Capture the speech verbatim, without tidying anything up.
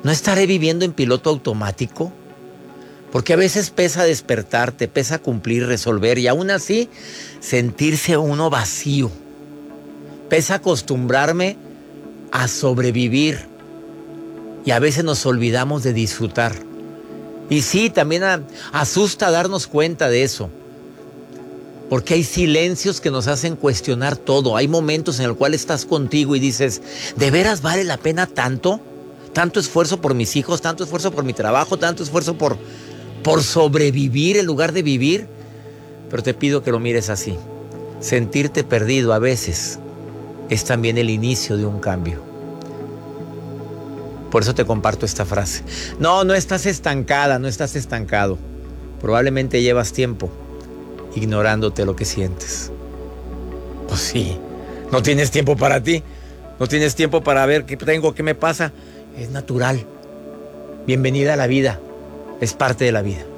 ¿No estaré viviendo en piloto automático? Porque a veces pesa despertarte, pesa cumplir, resolver y aún así sentirse uno vacío. Pesa acostumbrarme a sobrevivir y a veces nos olvidamos de disfrutar. Y sí, también a, asusta darnos cuenta de eso. Porque hay silencios que nos hacen cuestionar todo. Hay momentos en el cual estás contigo y dices, ¿de veras vale la pena tanto? Tanto esfuerzo por mis hijos, tanto esfuerzo por mi trabajo, tanto esfuerzo por, por sobrevivir en lugar de vivir. Pero te pido que lo mires así. Sentirte perdido a veces es también el inicio de un cambio. Por eso te comparto esta frase. No, no estás estancada, no estás estancado. Probablemente llevas tiempo ignorándote lo que sientes. Pues sí, no tienes tiempo para ti. No tienes tiempo para ver qué tengo, qué me pasa. Es natural. Bienvenida a la vida. Es parte de la vida.